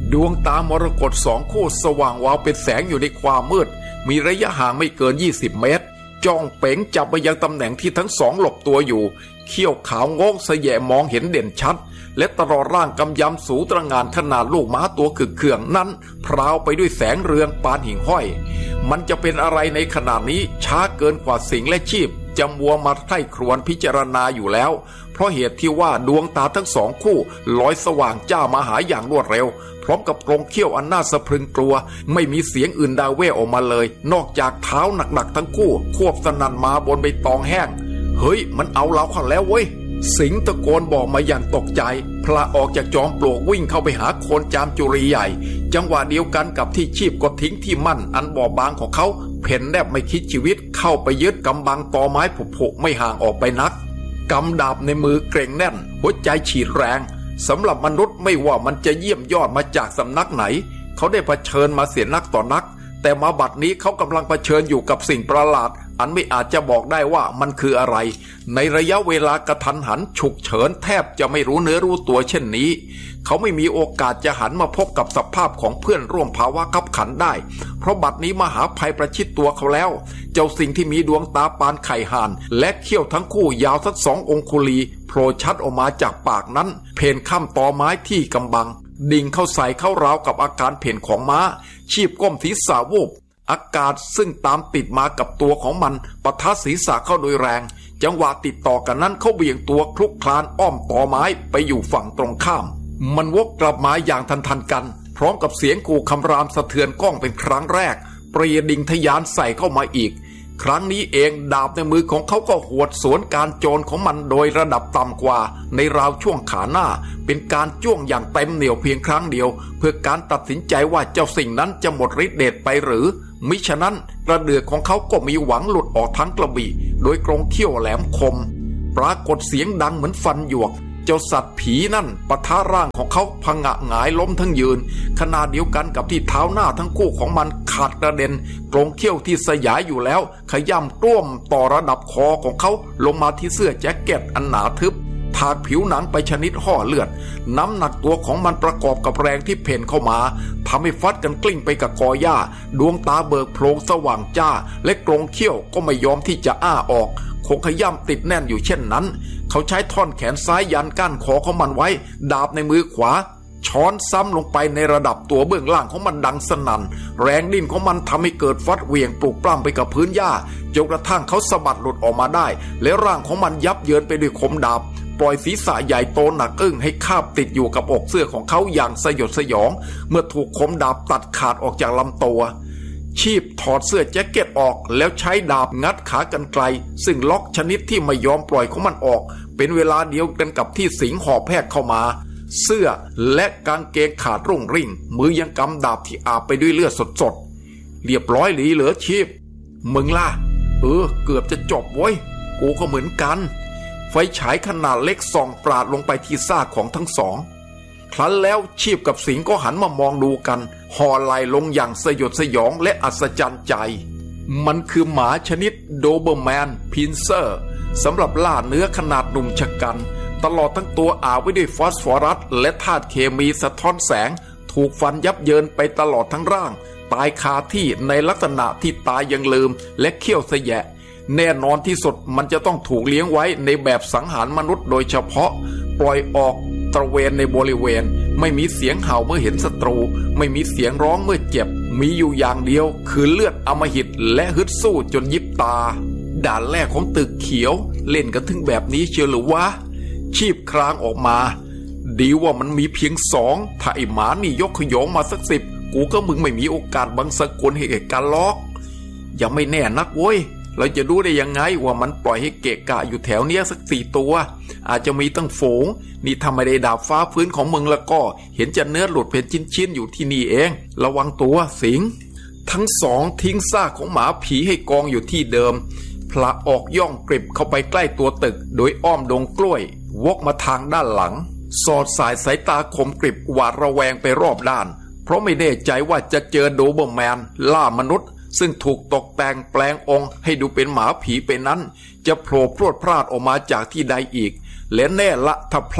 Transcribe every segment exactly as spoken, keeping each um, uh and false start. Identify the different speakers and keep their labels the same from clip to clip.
Speaker 1: ดวงตามรกตสองคู่สว่างวาวเป็นแสงอยู่ในความมืดมีระยะห่างไม่เกินยี่สิบเมตรจ้องเป๋งจับไปยังตำแหน่งที่ทั้งสองหลบตัวอยู่เขี้ยวขาวงอกสะแยะมองเห็นเด่นชัดและตลอดร่างกำยำสูตรงานขนาดลูกม้าตัวขึกเขื่องนั้นพราวไปด้วยแสงเรืองปานหิ่งห้อยมันจะเป็นอะไรในขณะนี้ช้าเกินกว่าสิ่งและชีพจะมัวมาไข้ครวญพิจารณาอยู่แล้วเพราะเหตุที่ว่าดวงตาทั้งสองคู่ลอยสว่างจ้ามาหาอย่างรวดเร็วพร้อมกับกรงเขี้ยวอันน่าสะพรึงกลัวไม่มีเสียงอื่นดาเว่ออกมาเลยนอกจากเท้าหนักๆทั้งคู่ควบสนั่นมาบนใบตองแห้งเฮ้ยมันเอาเราเข้าแล้วเว้ยสิงห์ตะโกนบอกมาอย่างตกใจพละออกจากจอมปลวกวิ่งเข้าไปหาโคนจามจุรีใหญ่จังหวะเดียวกันกับที่ชีพก็ทิ้งที่มั่นอันบอบบางของเขาเพ่นแนบไม่คิดชีวิตเข้าไปยึดกำบังตอไม้ผุๆไม่ห่างออกไปนักกำดาบในมือเกร็งแน่นหัวใจฉีดแรงสำหรับมนุษย์ไม่ว่ามันจะเยี่ยมยอดมาจากสำนักไหนเขาได้เผชิญมาเสียนักต่อนักแต่มาบัดนี้เขากำลังเผชิญอยู่กับสิ่งประหลาดอันไม่อาจจะบอกได้ว่ามันคืออะไรในระยะเวลากระทันหันฉุกเฉินแทบจะไม่รู้เนื้อรู้ตัวเช่นนี้เขาไม่มีโอกาสจะหันมาพบกับสภาพของเพื่อนร่วมภาวะคับขันได้เพราะบัดนี้มหาภัยประชิดตัวเขาแล้วเจ้าสิ่งที่มีดวงตาปานไข่ห่านและเขี้ยวทั้งคู่ยาวสักสององคุลีโผล่ชัดออกมาจากปากนั้นเพนข้ามตอไม้ที่กำบังดิ่งเข้าใส่เข้าราวกับอาการเพ่นของม้าชีพก้มศีรษะวูบอากาศซึ่งตามติดมากับตัวของมันปะทะศีรษะเข้าโดยแรงจังหวะติดต่อกันนั้นเขาเบี่ยงตัวคลุกคลานอ้อมตอไม้ไปอยู่ฝั่งตรงข้ามมันวกกลับมาอย่างทันทันกันพร้อมกับเสียงกู่คำรามสะเทือนก้องเป็นครั้งแรกเปรียดิ่งทะยานใส่เข้ามาอีกครั้งนี้เองดาบในมือของเขาก็หวดสวนการโจรของมันโดยระดับต่ำกว่าในราวช่วงขาหน้าเป็นการจ้วงอย่างเต็มเหนี่ยวเพียงครั้งเดียวเพื่อการตัดสินใจว่าเจ้าสิ่งนั้นจะหมดฤทธิ์เดชไปหรือมิฉะนั้นกระเดือกของเขาก็มีหวังหลุดออกทั้งกระบี่โดยกรงเขี้ยวแหลมคมปรากฏเสียงดังเหมือนฟันหยวกเจ้าสัตว์ผีนั่นปะทะร่างของเขาพังะหงายล้มทั้งยืนขณะเดียวกันกับที่เท้าหน้าทั้งคู่ของมันขาดกระเด็นกรงเขี้ยวที่สยายอยู่แล้วขย่ำต้วมต่อระดับคอของเขาลงมาที่เสื้อแจ็คเก็ตอันหนาทึบถากผิวหนังไปชนิดห่อเลือดน้ำหนักตัวของมันประกอบกับแรงที่เพ่นเข้ามาทำให้ฟัดกันกลิ้งไปกับกอหญ้าดวงตาเบิกโพลงสว่างจ้าและกรงเขี้ยวก็ไม่ยอมที่จะอ้าออกคงขย่ำติดแน่นอยู่เช่นนั้นเขาใช้ท่อนแขนซ้ายยันก้านคอของมันไว้ดาบในมือขวาช้อนซ้ำลงไปในระดับตัวเบื้องล่างของมันดังสนั่นแรงดิ้นของมันทำให้เกิดฟัดเหวี่ยงปลุกปล้ำไปกับพื้นหญ้าจนกระทั่งเขาสะบัดหลุดออกมาได้และร่างของมันยับเยินไปด้วยคมดาบปล่อยศีรษะใหญ่โตหนักอึ้งให้คาบติดอยู่กับอกเสื้อของเขาอย่างสยดสยองเมื่อถูกคมดาบตัดขาดออกจากลำตัวชีพถอดเสื้อแจ็คเก็ตออกแล้วใช้ดาบงัดขากรรไกรซึ่งล็อกชนิดที่ไม่ยอมปล่อยของมันออกเป็นเวลาเดียวกันกับที่สิงห์หอบแพทย์เข้ามาเสื้อและกางเกงขาดรุ่งริ่งมือยังกำดาบที่อาบไปด้วยเลือดสดๆเรียบร้อยหลีเหลือชีพมึงล่ะเออเกือบจะจบเว้ยกูก็เหมือนกันไฟฉายขนาดเล็กส่องปราดลงไปที่ซากของทั้งสองครั้นแล้วชีพกับสิงห์ก็หันมามองดูกันห่อไหลลงอย่างสยดสยองและอัศจรรย์ใจมันคือหมาชนิดโดเบอร์แมนพินเซอร์สำหรับล่าเนื้อขนาดหนุ่มชะกันตลอดทั้งตัวอาบไว้ด้วยฟอสฟอรัสและธาตุเคมีสะท้อนแสงถูกฟันยับเยินไปตลอดทั้งร่างตายคาที่ในลักษณะที่ตายยังลืมและเขี้ยวเสยะแน่นอนที่สุดมันจะต้องถูกเลี้ยงไว้ในแบบสังหารมนุษย์โดยเฉพาะปล่อยออกตระเวนในบริเวณไม่มีเสียงเห่าเมื่อเห็นศัตรูไม่มีเสียงร้องเมื่อเจ็บมีอยู่อย่างเดียวคือเลือดอำมหิตและฮึดสู้จนยิบตาด่านแรกของตึกเขียวเล่นกันถึงแบบนี้เชียวหรือวะชีพครางออกมาดีว่ามันมีเพียงสองถ้าไอ้หมานี่ยกขยงมาสักสิบกูก็มึงไม่มีโอกาสบังสกุลให้เกิดการล็อกยังไม่แน่นักเว้ยเราจะรู้ได้ยังไงว่ามันปล่อยให้เกะกะอยู่แถวเนี้ยสักสี่ตัวอาจจะมีตั้งฝูงนี่ทำไม่ได้ดาบฟ้าพื้นของมึงแล้วก็เห็นจะเนื้อหลุดเป็นชิ้นๆอยู่ที่นี่เองระวังตัวสิงทั้งสองทิ้งซากของหมาผีให้กองอยู่ที่เดิมพละออกย่องกริบเข้าไปใกล้ตัวตึกโดยอ้อมดงกล้วยวกมาทางด้านหลังสอดสายสายตาคมกริบหวาดระแวงไปรอบด้านเพราะไม่แน่ใจว่าจะเจอโดเบอร์แมนล่ามนุษย์ซึ่งถูกตกแต่งแปลงองค์ให้ดูเป็นหมาผีไปนั้นจะโผล่พรวดพลาดออกมาจากที่ใดอีกและแน่ละถ้าพลาด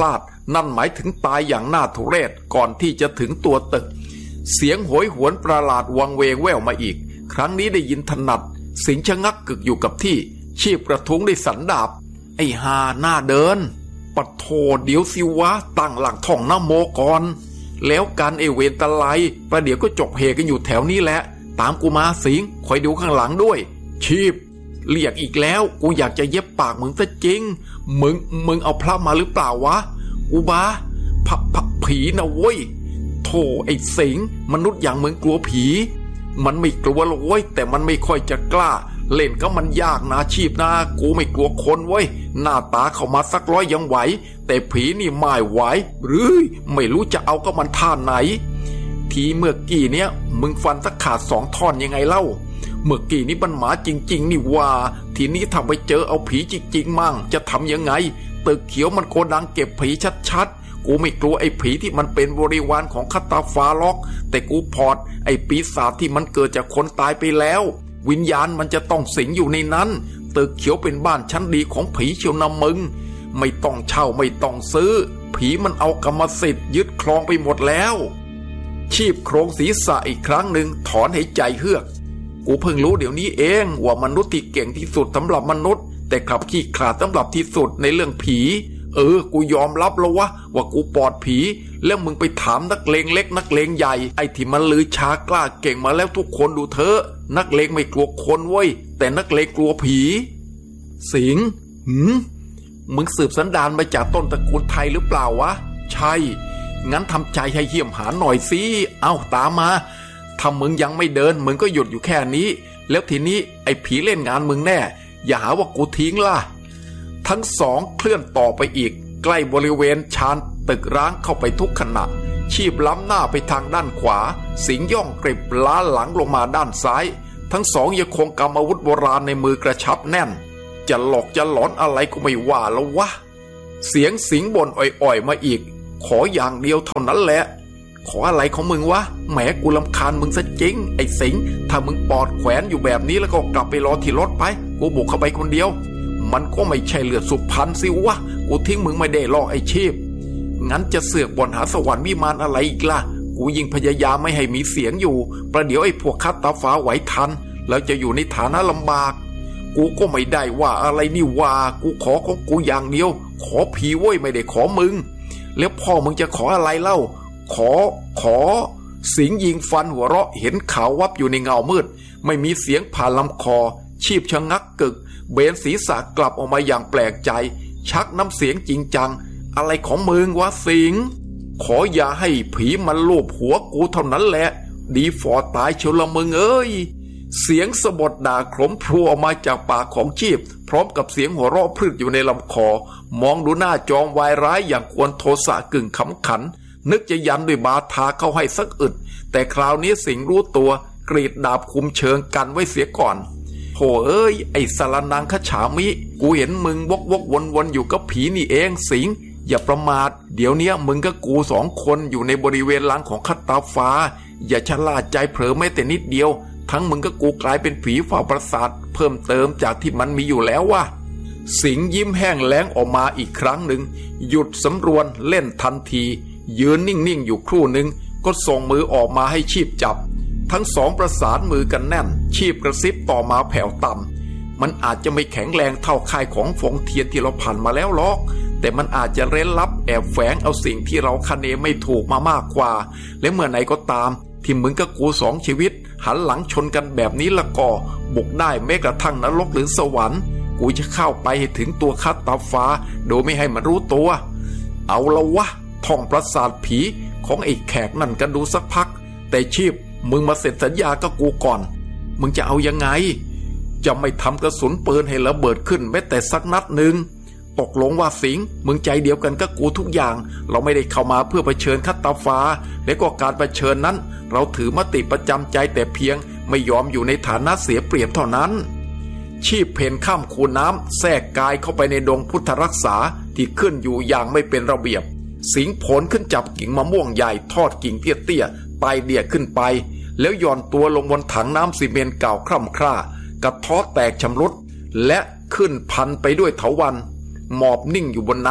Speaker 1: นั่นหมายถึงตายอย่างน่าทุเรศก่อนที่จะถึงตัวตึกเสียงโหยหวนประหลาดวังเวงแว่วมาอีกครั้งนี้ได้ยินถนัดสิงห์ชะงักกึกอยู่กับที่ชีพกระทุ้งด้วยสันดาบไอ้หาหน้าเดินปัดโทเดี๋ยวสิวะตั้งหลักท่องนะโมก่อนแล้วการไอเวนตะไลประเดี๋ยวก็จบเฮกันอยู่แถวนี้แหละตามกูมาสิงคอยดูข้างหลังด้วยชีพเรียกอีกแล้วกูอยากจะเย็บปากมึงซะจริงมึงมึงเอาพระมาหรือเปล่าวะอุบาพะพะผีนะเว้ยโธ่ไอ้สิงมนุษย์อย่างมึงกลัวผีมันไม่กลัวหรอกเว้ยแต่มันไม่ค่อยจะกล้าเล่นก็มันยากนะชีพนะกูไม่กลัวคนเว้ยหน้าตาเข้ามาสักร้อยยังไหวแต่ผีนี่ไม่ไหวหรือไม่รู้จะเอาก็มันท่าไหนทีเมื่อกี้เนี้ยมึงฟันสักขาดสองท่อนยังไงเล่าเมื่อกี้นี้มันหมาจริงๆนี่ว่าทีนี้ถ้าไปเจอเอาผีจริงๆมั่งจะทำยังไงตึกเขียวมันโกดังเก็บผีชัดๆกูไม่กลัวไอ้ผีที่มันเป็นบริวารของคัตตาฟ้าล็อกแต่กูพอดไอ้ปีศาจที่มันเกิดจากคนตายไปแล้ววิญญาณมันจะต้องสิงอยู่ในนั้นตึกเขียวเป็นบ้านชั้นดีของผีเชียวนะมึงไม่ต้องเช่าไม่ต้องซื้อผีมันเอากรรมสิทธิ์ยึดครองไปหมดแล้วชีพโครงศีรษะอีกครั้งหนึ่งถอนหายใจเฮือกกูเพิ่งรู้เดี๋ยวนี้เองว่ามนุษย์ที่เก่งที่สุดสำหรับมนุษย์แต่ขับขี้ขลาดสำหรับที่สุดในเรื่องผีเออกูยอมรับแล้ววะว่ากูปลอดผีแล้วมึงไปถามนักเลงเล็กนักเลงใหญ่ไอ้ที่มันลือชากล้าเก่งมาแล้วทุกคนดูเถอะนักเลงไม่กลัวคนเว้ยแต่นักเลงกลัวผีสิงห์หืมมึงสืบสันดานมาจากต้นตระกูลไทยหรือเปล่าวะใช่งั้นทำใจให้เหี้ยมหาหน่อยสิเอ้าตามมาถ้ามึงยังไม่เดินมึงก็หยุดอยู่แค่นี้แล้วทีนี้ไอ้ผีเล่นงานมึงแน่อย่าหาว่ากูทิ้งล่ะทั้งสองเคลื่อนต่อไปอีกใกล้บริเวณชานตึกร้างเข้าไปทุกขณะชีพล้ำหน้าไปทางด้านขวาสิงห์ย่องกริบล้าหลังลงมาด้านซ้ายทั้งสองยังคงกำอาวุธโบราณในมือกระชับแน่นจะหลอกจะหลอนอะไรก็ไม่ว่าแล้ววะเสียงสิงห์บ่นอ่อยๆมาอีกขออย่างเดียวเท่านั้นแหละขออะไรของมึงวะแหมกูรำคาญมึงซะจริงไอ้สิงห์ถ้ามึงปอดแขวนอยู่แบบนี้แล้วก็กลับไปรอที่รถไปกูบุกเข้าไปคนเดียวมันก็ไม่ใช่เลือดสุพรรณสิวะกูทิ้งมึงไม่ได้หรอกไอ้ชีพงั้นจะเสือกบ่นหาสวรรค์วิมานอะไรอีกล่ะกูยิ่งพยายามไม่ให้มีเสียงอยู่ประเดี๋ยวไอ้พวกคัตตาฟ้าไหวทันแล้วจะอยู่ในฐานะลำบากกูก็ไม่ได้ว่าอะไรนี่ว่ากูขอของกูอย่างเดียวขอผีเว้ยไม่ได้ขอมึงแล้วพ่อมึงจะขออะไรเล่าขอขอสิงห์ยิงฟันหัวเราะเห็นขาววับอยู่ในเงามืดไม่มีเสียงผ่านลำคอชีพชะงักกึกเบนศีรษะกลับออกมาอย่างแปลกใจชักน้ำเสียงจริงจังอะไรของมึงวะสิงห์ขออย่าให้ผีมันลูบหัวกูเท่านั้นแหละดีฟอตายเชียวละมึงเอ้ยเสียงสะบดด่าโครมพลูออกมาจากปากของชีพพร้อมกับเสียงหัวเราะพรึกอยู่ในลำคอมองดูหน้าจอมวายร้ายอย่างกวนโทสะกึ่งขำขันนึกจะยันด้วยบาทาเข้าให้สักอึดแต่คราวนี้สิงห์รู้ตัวกรีดดาบคุมเชิงกันไว้เสียก่อนโหเอ้ยไอ้สารนังขฉามิกูเห็นมึงวกวกวนวนอยู่กับผีนี่เองสิงห์อย่าประมาทเดี๋ยวนี้มึงกับกูสองคนอยู่ในบริเวณลานของคัตตาฟ้าอย่าชะล่าใจเผลอแม้แต่นิดเดียวทั้งมึงกับกูกลายเป็นผีฝ่าประสาทเพิ่มเติมจากที่มันมีอยู่แล้ววะสิงห์ยิ้มแห้งแล้งออกมาอีกครั้งหนึ่งหยุดสำรวนเล่นทันทียืนนิ่งๆอยู่ครู่หนึ่งก็ส่งมือออกมาให้ชีพจับทั้งสองประสานมือกันแน่นชีพกระซิบต่อมาแผ่วต่ำมันอาจจะไม่แข็งแรงเท่าค่ายของฝงเทียนที่เราผ่านมาแล้วหรอกแต่มันอาจจะเร้นลับแอบแฝงเอาสิ่งที่เราคาเนไม่ถูกมามากกว่าและเมื่อไหนก็ตามที่มึงกับกูสองชีวิตหันหลังชนกันแบบนี้ละก็บุกได้แม้กระทั่งนรกหรือสวรรค์กูจะเข้าไปให้ถึงตัวคัตตาฟ้าโดยไม่ให้มันรู้ตัวเอาละวะท่องประสาทผีของไอ้แขกนั่นกันดูสักพักแต่ชีพมึงมาเซ็นสัญญากับกูก่อนมึงจะเอายังไงจะไม่ทำกระสุนปืนให้ระเบิดขึ้นแม้แต่สักนัดหนึ่งตกลงว่าสิงห์มึงใจเดียวกันกับกูทุกอย่างเราไม่ได้เข้ามาเพื่อเผชิญคัตตาฟ้าและก็การเผชิญนั้นเราถือมติประจำใจแต่เพียงไม่ยอมอยู่ในฐานะเสียเปรียบเท่านั้นชีพเพนข้ามคูน้ำแทรกกายเข้าไปในดงพุทธรักษาที่ขึ้นอยู่อย่างไม่เป็นระเบียบสิงห์โผล่ขึ้นจับกิ่งมะม่วงใหญ่ทอดกิ่งเตี้ยๆไต่เดี่ยขึ้นไปแล้วย่อนตัวลงบนถังน้ำซีเมนต์เก่าคร่ำคร่ากระท้อแตกชำรุดและขึ้นพันไปด้วยเถาวัลย์หมอบนิ่งอยู่บนนั้น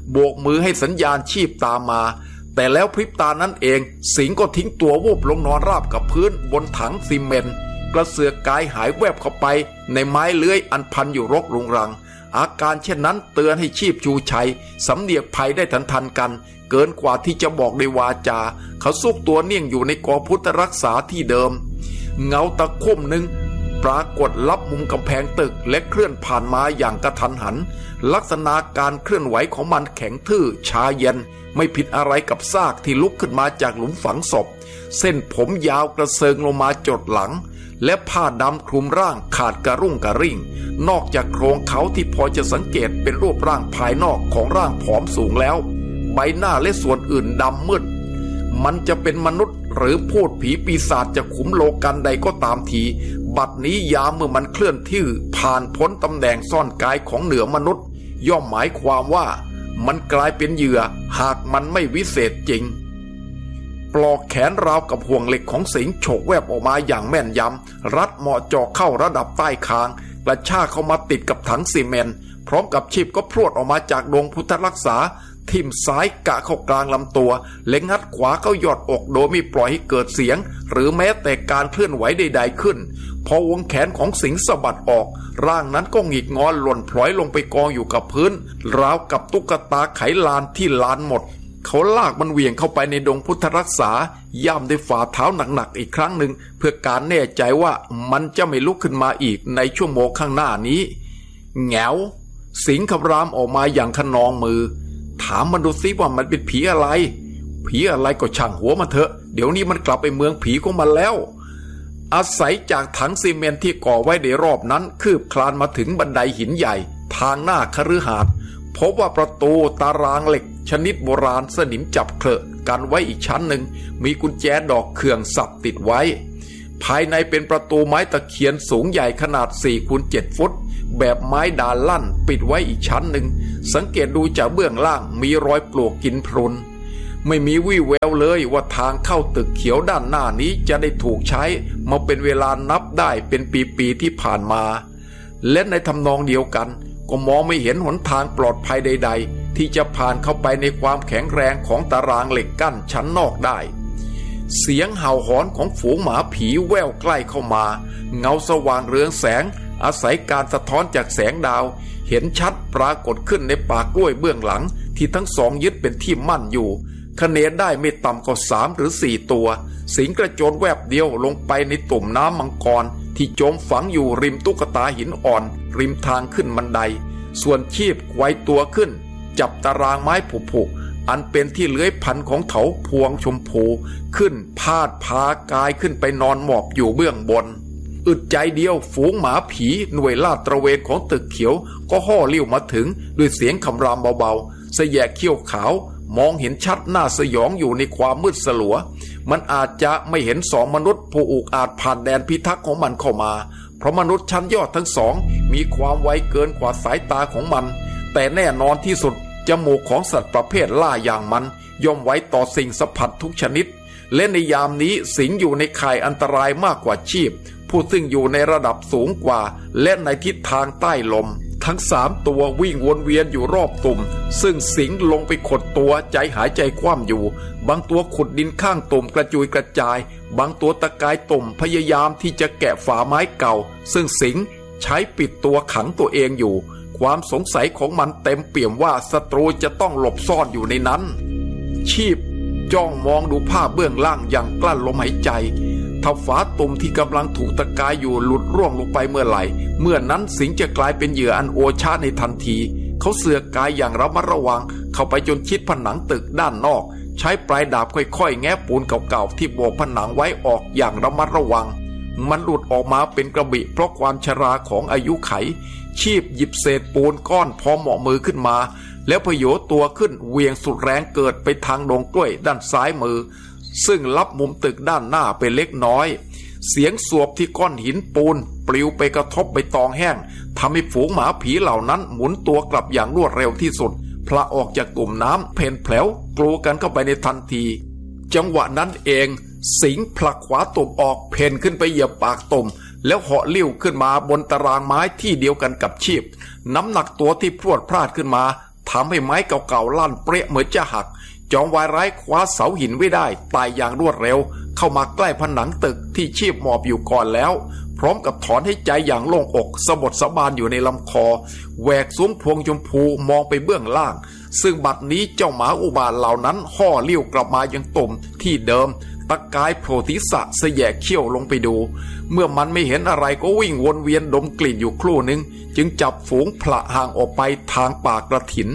Speaker 1: โบกมือให้สัญญาณชีพตามมาแต่แล้วพริบตานั้นเองสิงห์ก็ทิ้งตัววูบลงนอนราบกับพื้นบนถังซีเมนต์กระเสือกกายหายแวบเข้าไปในไม้เลื้อยอันพันอยู่รกรุงรังอาการเช่นนั้นเตือนให้ชีพชูชัยสำเนียกภัยได้ทันทันกันเกินกว่าที่จะบอกด้วยวาจาเขาซุกตัวเนิ่งอยู่ในกองพุทธรักษาที่เดิมเงาตะคุ่มหนึ่งปรากฏลับมุมกำแพงตึกและเคลื่อนผ่านมาอย่างกระทันหันลักษณะการเคลื่อนไหวของมันแข็งทื่อชาเย็นไม่ผิดอะไรกับซากที่ลุกขึ้นมาจากหลุมฝังศพเส้นผมยาวกระเซิงลงมาจดหลังและผ้าดำคลุมร่างขาดกระรุ่งกระริ่งนอกจากโครงเขาที่พอจะสังเกตเป็นรูปร่างภายนอกของร่างผอมสูงแล้วใบหน้าและส่วนอื่นดำมืดมันจะเป็นมนุษย์หรือพูดผีปีศาจจากขุมโลกันใดก็ตามทีบัดนี้ยามเมื่อมันเคลื่อนที่ผ่านพ้นตำแหน่งซ่อนกายของเหนือมนุษย์ย่อมหมายความว่ามันกลายเป็นเหยื่อหากมันไม่วิเศษจริงปลอกแขนราวกับห่วงเหล็กของสิงห์โฉกแวบออกมาอย่างแม่นยำรัดเหมาะเจาะเข้าระดับใต้คางกระชากเข้ามาติดกับถังซีเมนต์พร้อมกับชีพก็พรวดออกมาจากดงพุทธรักษาทิ่มซ้ายกะเข้ากลางลำตัวเล็งงัดขวาเข้ายอดอกโดยไม่ปล่อยให้เกิดเสียงหรือแม้แต่การเคลื่อนไหวใดๆขึ้นพอวงแขนของสิงห์สะบัดออกร่างนั้นก็หงิกงอหล่นพลอยลงไปกองอยู่กับพื้นราวกับตุ๊กตาไขลานที่ลานหมดเขาลากมันเหวี่ยงเข้าไปในดงพุทธรักษาย่ำด้วยฝ่าเท้าหนักๆอีกครั้งหนึ่งเพื่อการแน่ใจว่ามันจะไม่ลุกขึ้นมาอีกในชั่วโมงข้างหน้านี้แงวสิงห์คำรามออกมาอย่างขนองมือถามมันดูซิว่ามันเป็นผีอะไรผีอะไรก็ช่างหัวมันเถอะเดี๋ยวนี้มันกลับไปเมืองผีของมันแล้วอาศัยจากถังซีเมนต์ที่ก่อไว้ในรอบนั้นคืบคลานมาถึงบันไดหินใหญ่ทางหน้าคฤหาสน์พบว่าประตูตารางเหล็กชนิดโบราณสนิมจับเคลอะกันไว้อีกชั้นหนึ่งมีกุญแจดอกเขื่องสับติดไว้ภายในเป็นประตูไม้ตะเคียนสูงใหญ่ขนาด สี่คูณเจ็ด ฟุตแบบไม้ดานลั่นปิดไว้อีกชั้นหนึ่งสังเกตดูจากเบื้องล่างมีรอยปลวกกินพรุนไม่มีวี่แววเลยว่าทางเข้าตึกเขียวด้านหน้านี้จะได้ถูกใช้มาเป็นเวลานับได้เป็นปีๆที่ผ่านมาและในทำนองเดียวกันก็มองไม่เห็นหนทางปลอดภัยใดๆที่จะผ่านเข้าไปในความแข็งแรงของตารางเหล็กกั้นชั้นนอกได้เสียงเห่าหอนของฝูงหมาผีแว่วใกล้เข้ามาเงาสว่างเรืองแสงอาศัยการสะท้อนจากแสงดาวเห็นชัดปรากฏขึ้นในป่ากล้วยเบื้องหลังที่ทั้งสองยึดเป็นที่มั่นอยู่คะเนได้ไม่ต่ำกว่าสามหรือสี่ตัวสิงกระโจนแวบเดียวลงไปในตุ่มน้ำมังกรที่จมฝังอยู่ริมตุ๊กตาหินอ่อนริมทางขึ้นบันไดส่วนชีพไวตัวขึ้นจับตารางไม้ผุๆอันเป็นที่เลื้อยพันของเถาพวงชมพูขึ้นพาดพากายขึ้นไปนอนหมอบอยู่เบื้องบนอึดใจเดียวฝูงหมาผีหน่วยลาดตระเวนของตึกเขียวก็ห่อเลี้ยวมาถึงด้วยเสียงคำรามเบาๆเสแยกเขี้ยวขาวมองเห็นชัดหน้าสยองอยู่ในความมืดสลัวมันอาจจะไม่เห็นสองมนุษย์ผู้อุกอาจผ่านแดนพิทักษ์ของมันเข้ามาเพราะมนุษย์ชั้นยอดทั้งสองมีความไวเกินกว่าสายตาของมันแต่แน่นอนที่สุดจมูกของสัตว์ประเภทล่าอย่างมันย่อมไวต่อสิ่งสัมผัสทุกชนิดและในยามนี้สิงอยู่ในข่ายอันตรายมากกว่าชีพผู้ซึ่งอยู่ในระดับสูงกว่าและในทิศทางใต้ลมทั้งสามตัววิ่งวนเวียนอยู่รอบตุ่มซึ่งสิงลงไปขดตัวใจหายใจคว่ำอยู่บางตัวขุดดินข้างตุ่มกระจุยกระจายบางตัวตะกายตุ่มพยายามที่จะแกะฝาไม้เก่าซึ่งสิงใช้ปิดตัวขังตัวเองอยู่ความสงสัยของมันเต็มเปี่ยมว่าศัตรูจะต้องหลบซ่อนอยู่ในนั้นชีพจ้องมองดูภาพเบื้องล่างอย่างกลั้นลมหายใจถ้าฝาตุ่มที่กำลังถูกตะกายอยู่หลุดร่วงลงไปเมื่อไหร่เมื่อนั้นสิงจะกลายเป็นเหยื่ออันโอชาในทันทีเขาเสือกกายอย่างระมัดระวังเข้าไปจนชิดผนังตึกด้านนอกใช้ปลายดาบค่อยๆแงะปูนเก่าๆที่โบกผนังไว้ออกอย่างระมัดระวังมันหลุดออกมาเป็นกระบี่เพราะความชราของอายุไขชีพหยิบเศษปูนก้อนพอเหมาะมือขึ้นมาแล้วพโยตัวขึ้นเวียงสุดแรงเกิดไปทางดงกล้วยด้านซ้ายมือซึ่งลับมุมตึกด้านหน้าไปเล็กน้อยเสียงสวบที่ก้อนหินปูนปลิวไปกระทบใบตองแห้งทำให้ฝูงหมาผีเหล่านั้นหมุนตัวกลับอย่างรวดเร็วที่สุดพละออกจากตุ่มน้ำเพ่นแผลวกลัวกันเข้าไปในทันทีจังหวะนั้นเองสิงผลักขวาตุ่มออกเพ่นขึ้นไปเหยียบปากตุ่มแล้วเหาะลิ้วขึ้นมาบนตารางไม้ที่เดียวกันกับชีพน้ำหนักตัวที่พรวดพลาดขึ้นมาทำให้ไม้เก่าๆลั่นเปรี้ยเหมือนจะหักจอมวายร้ายคว้าเสาหินไว้ได้ตายอย่างรวดเร็วเข้ามาใกล้ผนังตึกที่ชีพหมอบอยู่ก่อนแล้วพร้อมกับถอนให้ใจอย่างโล่งอกสะบดสะบานอยู่ในลำคอแหวกสูงพวงชมพูมองไปเบื้องล่างซึ่งบัดนี้เจ้าหมาอุบาทเหล่านั้นห่อเลี้ยวกลับมายังตุ่มที่เดิมตะกายโผล่ศีรษะเสยเขี้ยวลงไปดูเมื่อมันไม่เห็นอะไรก็วิ่งวนเวียนดมกลิ่นอยู่ครู่หนึ่งจึงจับฝูงผละห่างออกไปทางป่ากระถิน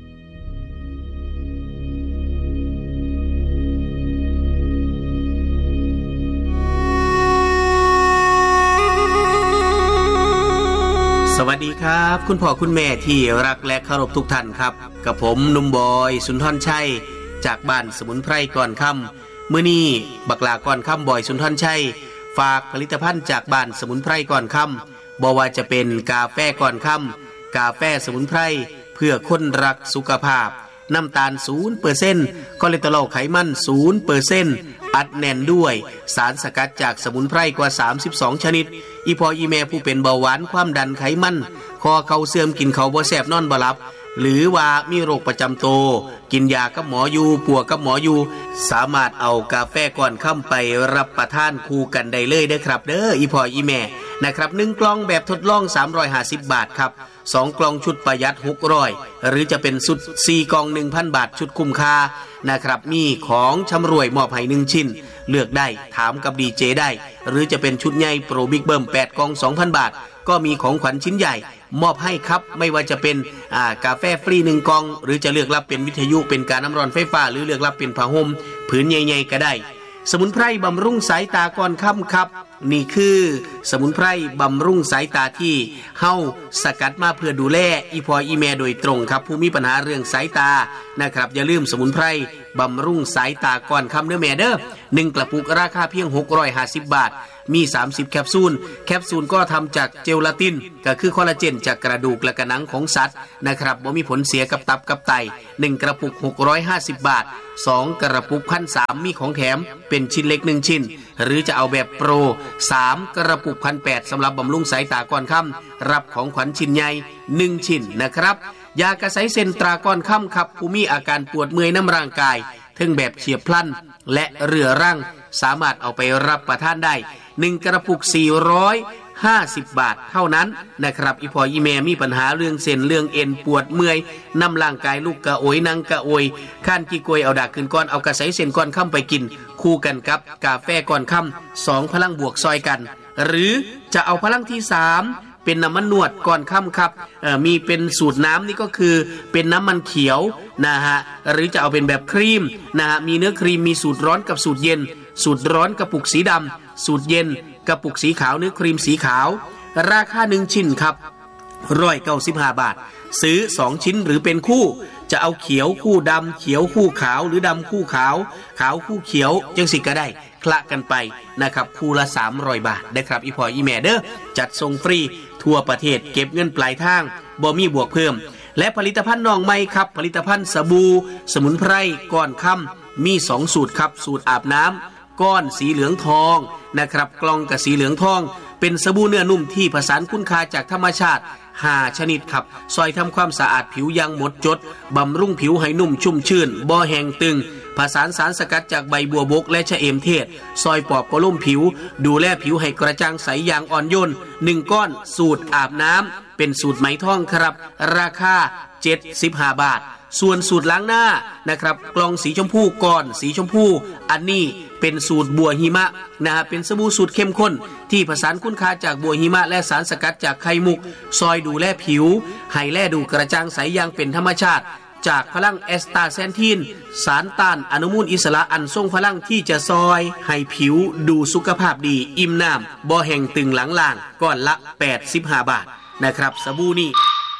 Speaker 2: สวัสดีครับคุณพ่อคุณแม่ที่รักและเคารพทุกท่านครับกับผมหนุ่มบอยสุนทรชัยจากบ้านสมุนไพรก่อนค่ำมื้อนี้บักลาก่อนค่ำบอยสุนทรชัยฝากผลิตภัณฑ์จากบ้านสมุนไพรก่อนค่ำบ่ว่าจะเป็นกาแฟก่อนค่ำกาแฟสมุนไพรเพื่อคนรักสุขภาพน้ำตาล ศูนย์เปอร์เซ็นต์ คอเลสเตอรอลไขมัน ศูนย์เปอร์เซ็นต์ อัดแน่นด้วยสารสกัดจากสมุนไพรกว่าสามสิบสองชนิดอีพออีแม่ผู้เป็นเบาหวานความดันไขมันคอเข่าเสื่อมกินเขาบ่แซ่บนอนบ่หลับหรือว่ามีโรคประจำตัวกินยากับหมออยู่ปัวกับหมออยู่สามารถเอากาแฟก่อนค่ำไปรับประทานคู่กันได้เลยเด้อครับเด้ออีพออีแม่นะครับหนึ่งกล่องแบบทดลองสามร้อยห้าสิบบาทครับสองกล่องชุดประหยัดหกร้อยหรือจะเป็นชุดสี่กล่อง หนึ่งพัน บาทชุดคุ้มค่านะครับมีของชำร่วยมอบให้หนึ่งชิ้นเลือกได้ถามกับดีเจได้หรือจะเป็นชุดใหญ่โปรบิ๊กเบิ้มแปดกล่อง สองพัน บาทก็มีของขวัญชิ้นใหญ่มอบให้ครับไม่ว่าจะเป็นอ่ากาแฟฟรีหนึ่งกล่องหรือจะเลือกรับเป็นวิทยุเป็นการน้ำร้อนไฟฟ้าหรือเลือกรับเป็นผ้าห่มผืนใหญ่ๆก็ได้สมุนไพรบำรุงสายตาก่อนค่ำครับนี่คือสมุนไพรบำรุงสายตาที่เฮาสกัดมาเพื่อดูแลอีพออีแม่โดยตรงครับผู้มีปัญหาเรื่องสายตานะครับอย่าลืมสมุนไพรบำรุงสายตาก่อนค่ำเด้อแม่เด้อหนึ่งกระปุกราคาเพียงหกร้อยห้าสิบบาทมีสามสิบแคปซูลแคปซูลก็ทำจากเจลาตินก็คือคอลลาเจนจากกระดูกและกระหนังของสัตว์นะครับบ่มีผลเสียกับตับกับไตหนึ่งกระปุกหกร้อยห้าสิบบาทสองกระปุก หนึ่งพันสามร้อย มีของแถมเป็นชิ้นเล็กหนึ่งชิ้นหรือจะเอาแบบโปรสามกระปุก หนึ่งพันแปดร้อย สำหรับบำรุงสายตาก่อนค่ำรับของขวัญชิ้นใหญ่หนึ่งชิ้นนะครับยากระไสเซนตราก่อนค่ำครับผู้มีอาการปวดเมื่อยน้ำร่างกายทั้งแบบเฉียบพลันและเรื้อรังสามารถเอาไปรับประทานได้หนึ่งกระปุกสี่ร้อยห้าสิบบาทเท่านั้นนะครับอีพออีแม่มีปัญหาเรื่องเส้นเรื่องเอ็นปวดเมื่อยน้ำร่างกายลูกกระโอยนั่งกระโอยข้านขี้กวยเอาดากขึ้นก้อนเอากระไสเส้นก้อนค่ำไปกินคู่กันกับกาแฟก้อนค่ำสองพลังบวกซอยกันหรือจะเอาพลังที่สามเป็นน้ำมันนวดก่อนค่ำครับมีเป็นสูตรน้ำนี่ก็คือเป็นน้ำมันเขียวนะฮะหรือจะเอาเป็นแบบครีมนะฮะมีเนื้อครีมมีสูตรร้อนกับสูตรเย็นสูตรร้อนกระปุกสีดำสูตรเย็นกระปุกสีขาวเนื้อครีมสีขาวราคาหนึ่งชิ้นครับหนึ่งร้อยเก้าสิบห้าบาทซื้อสองชิ้นหรือเป็นคู่จะเอาเขียวคู่ดำเขียวคู่ขาวหรือดำคู่ขาวขาวคู่เขียวจังสิก็ได้คละกันไปนะครับคู่ละสามร้อยบาทได้ครับอีพออีแม่เด้อจัดส่งฟรีทั่วประเทศเก็บเงินปลายทางบ่มีบวกเพิ่มและผลิตภัณฑ์น้องใหม่ครับผลิตภัณฑ์สบู่สมุนไพรก้อนค่ำมีสองสูตรครับสูตรอาบน้ำก้อนสีเหลืองทองนะครับกล่องกับสีเหลืองทองเป็นสบู่เนื้อนุ่มที่ผสานคุณค่าจากธรรมชาติห้าชนิดครับซอยทำความสะอาดผิวอย่างหมดจดบำรุงผิวให้นุ่มชุ่มชื่นบ่แห้งตึงผสานสารสกัดจากใบบัวบกและชะเอมเทศซอยปอบกระลุ่มผิวดูแลผิวให้กระจ่างใสอย่างอ่อนโยนหนึ่งก้อนสูตรอาบน้ำเป็นสูตรไหมทองครับราคาเจ็ดสิบห้าบาทส่วนสูตรล้างหน้านะครับกล่องสีชมพูก้อนสีชมพูอันนี้เป็นสูตรบัวหิมะนะฮะเป็นสบู่สูตรเข้มข้นที่ผสานคุณค่าจากบัวหิมะและสารสกัดจากไข่มุกซอยดูแลผิวให้แลดูกระจ่างใสอย่างเป็นธรรมชาติจากพลังแอสตาแซนทินสารต้านอนุมูลอิสระอันทรงพลังที่จะซอยให้ผิวดูสุขภาพดีอิ่มน้ำบ่แห้งตึงหลังล่างก้อนละแปดสิบห้าบาทนะครับสบู่นี่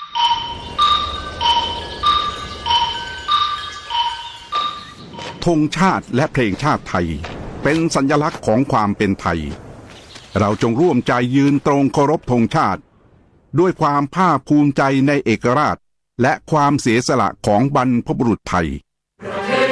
Speaker 3: ธงชาติและเพลงชาติไทยเป็นสัญลักษณ์ของความเป็นไทยเราจงร่วมใจยืนตรงเคารพธงชาติด้วยความภาคภูมิใจในเอกราชและความเสียสละของบรรพบุรุษไทย
Speaker 4: ประเท